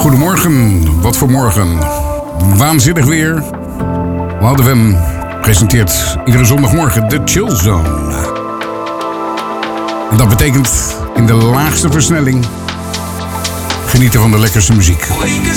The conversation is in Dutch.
Goedemorgen, wat voor morgen. Waanzinnig weer. Wild FM presenteert iedere zondagmorgen de Chill Zone. En dat betekent in de laagste versnelling genieten van de lekkerste muziek. Wake